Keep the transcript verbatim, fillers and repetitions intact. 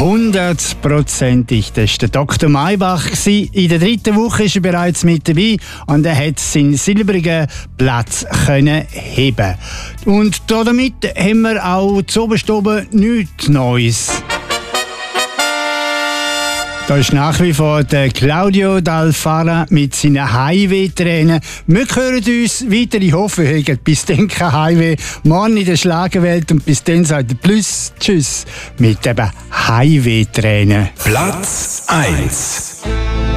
hundertprozentig. Das war der Doktor Maybach. In der dritten Woche ist er bereits mit dabei und er hat seinen silbrigen Platz können heben. Und damit haben wir auch zu oberst oben nichts Neues. Da ist nach wie vor der Claudio Dal-Fara mit seinen Highway-Tränen. Wir hören uns weiter. Ich hoffe, ihr habt bis dann kein Highway. Morgen in der Schlagerwelt und bis dann sagt ihr Plus, Tschüss mit eben Highway-Tränen. Platz eins.